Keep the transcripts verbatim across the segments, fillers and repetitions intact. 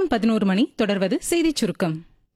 நேரம் பதினோரு மணி. தொடர்வது செய்திச் சுருக்கம்.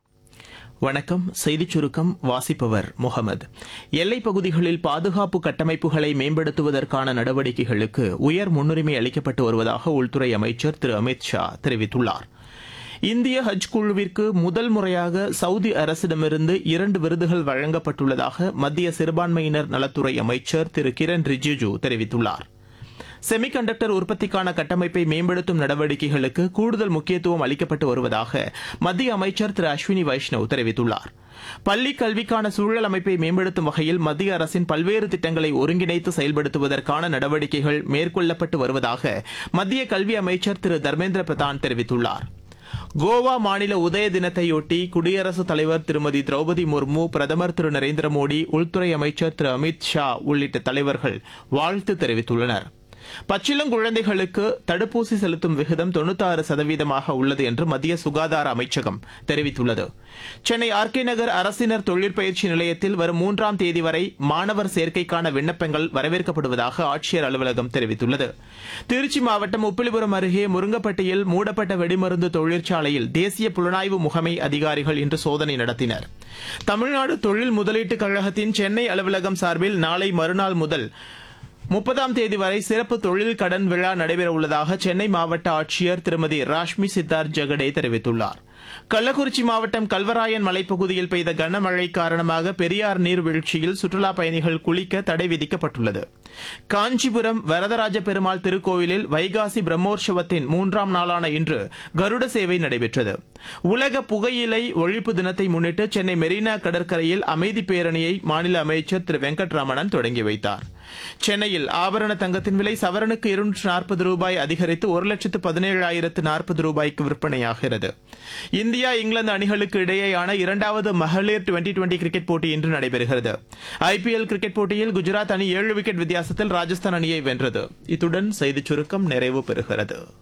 வணக்கம். செய்திச் சுருக்கம் வாசிப்பவர் முகமது. எல்லைப் பகுதிகளில் பாதுகாப்பு கட்டமைப்புகளை மேம்படுத்துவதற்கான நடவடிக்கைகளுக்கு உயர் முன்னுரிமை அளிக்கப்பட்டு வருவதாக உள்துறை அமைச்சர் திரு அமித் ஷா தெரிவித்துள்ளார். இந்திய ஹஜ் குழுவிற்கு முதல் முறையாக சவுதி அரசிடமிருந்து இரண்டு விருதுகள் வழங்கப்பட்டுள்ளதாக மத்திய சிறுபான்மையினர் நலத்துறை அமைச்சர் திரு கிரண் ரிஜிஜு தெரிவித்துள்ளார். செமிகண்டக்டர் உற்பத்திக்கான கட்டமைப்பை மேம்படுத்தும் நடவடிக்கைகளுக்கு கூடுதல் முக்கியத்துவம் அளிக்கப்பட்டு வருவதாக மத்திய அமைச்சர் திரு அஸ்வினி வைஷ்ணவ் தெரிவித்துள்ளார். பள்ளிக் கல்விக்கான சூழல் அமைப்பை மேம்படுத்தும் வகையில் மத்திய அரசின் பல்வேறு திட்டங்களை ஒருங்கிணைத்து செயல்படுத்துவதற்கான நடவடிக்கைகள் மேற்கொள்ளப்பட்டு வருவதாக மத்திய கல்வி அமைச்சர் திரு தர்மேந்திர பிரதான் தெரிவித்துள்ளார். கோவா மாநில உதய தினத்தையொட்டி குடியரசுத் தலைவர் திருமதி திரௌபதி முர்மு, பிரதமர் திரு நரேந்திர மோடி, உள்துறை அமைச்சர் திரு அமித் ஷா உள்ளிட்ட தலைவர்கள் வாழ்த்து தெரிவித்துள்ளனர். பச்சிளங்குழந்தைகளுக்கு தடுப்பூசி செலுத்தும் விகிதம் தொண்ணூற்றாறு சதவீதமாக உள்ளது என்று மத்திய சுகாதார அமைச்சகம் தெரிவித்துள்ளது. சென்னை ஆர் கே நகர் அரசினர் தொழிற்பயிற்சி நிலையத்தில் வரும் மூன்றாம் தேதி வரை மாணவர் சேர்க்கைக்கான விண்ணப்பங்கள் வரவேற்கப்படுவதாக ஆட்சியர் அலுவலகம் தெரிவித்துள்ளது. திருச்சி மாவட்டம் உப்பிலிபுரம் அருகே முருங்கப்பட்டியில் மூடப்பட்ட வெடிமருந்து தொழிற்சாலையில் தேசிய புலனாய்வு முகமை அதிகாரிகள் இன்று சோதனை நடத்தினர். தமிழ்நாடு தொழில் முதலீட்டுக் கழகத்தின் சென்னை அலுவலகம் சார்பில் நாளை மறுநாள் முதல் முப்பதாம் தேதி வரை சிறப்பு தொழில் கடன் விழா நடைபெறவுள்ளதாக சென்னை மாவட்ட ஆட்சியர் திருமதி ராஷ்மி சித்தார்த் ஜெகடே தெரிவித்துள்ளார். கள்ளக்குறிச்சி மாவட்டம் கல்வராயன் மலைப்பகுதியில் பெய்த கனமழை காரணமாக பெரியார் நீர்வீழ்ச்சியில் சுற்றுலாப் பயணிகள் குளிக்க தடை விதிக்கப்பட்டுள்ளது. காஞ்சிபுரம் வரதராஜ பெருமாள் திருக்கோயிலில் வைகாசி பிரம்மோற்சவத்தின் மூன்றாம் நாளான இன்று கருட சேவை நடைபெற்றது. உலக புகையிலை ஒழிப்பு தினத்தை முன்னிட்டு சென்னை மெரினா கடற்கரையில் அமைதி பேரணியை மாநில அமைச்சர் திரு வெங்கட்ராமணன் தொடங்கி வைத்தார். சென்னையில் ஆபரண தங்கத்தின் விலை சவரனுக்கு இருநூற்று நாற்பது ரூபாய் அதிகரித்து ஒரு லட்சத்து பதினேழாயிரத்து நாற்பது ரூபாய்க்கு விற்பனையாகிறது. இந்தியா இங்கிலாந்து அணிகளுக்கு இடையேயான இரண்டாவது மகளிர் டுவெண்டி டுவெண்டி கிரிக்கெட் போட்டி இன்று நடைபெறுகிறது. ஐபிஎல் கிரிக்கெட் போட்டியில் குஜராத் அணி ஏழு விக்கெட் வித்தியாசத்தில் ராஜஸ்தான் அணியை வென்றது. இத்துடன் செய்திச் சுருக்கம் நிறைவு பெறுகிறது.